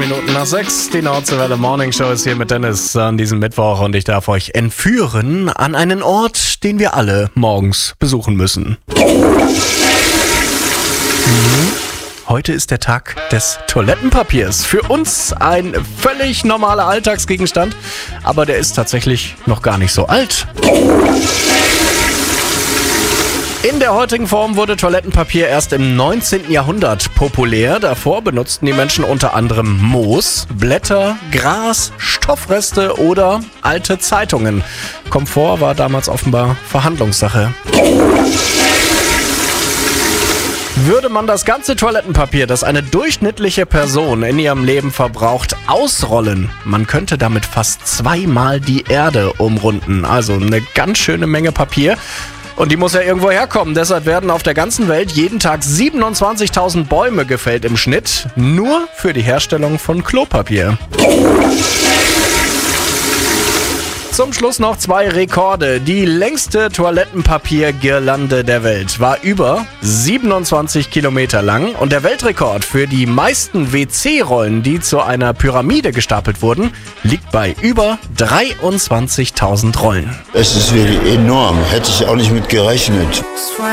Minuten nach 6. Die Nordseewelle Morning Show ist hier mit Dennis an diesem Mittwoch und ich darf euch entführen an einen Ort, den wir alle morgens besuchen müssen. Heute ist der Tag des Toilettenpapiers. Für uns ein völlig normaler Alltagsgegenstand, aber der ist tatsächlich noch gar nicht so alt. In der heutigen Form wurde Toilettenpapier erst im 19. Jahrhundert populär. Davor benutzten die Menschen unter anderem Moos, Blätter, Gras, Stoffreste oder alte Zeitungen. Komfort war damals offenbar Verhandlungssache. Würde man das ganze Toilettenpapier, das eine durchschnittliche Person in ihrem Leben verbraucht, ausrollen, man könnte damit fast 2-mal die Erde umrunden. Also eine ganz schöne Menge Papier. Und die muss ja irgendwo herkommen. Deshalb werden auf der ganzen Welt jeden Tag 27.000 Bäume gefällt im Schnitt. Nur für die Herstellung von Klopapier. Zum Schluss noch 2 Rekorde. Die längste Toilettenpapiergirlande der Welt war über 27 Kilometer lang. Und der Weltrekord für die meisten WC-Rollen, die zu einer Pyramide gestapelt wurden, liegt bei über 23.000 Rollen. Es ist wirklich enorm. Hätte ich auch nicht mit gerechnet.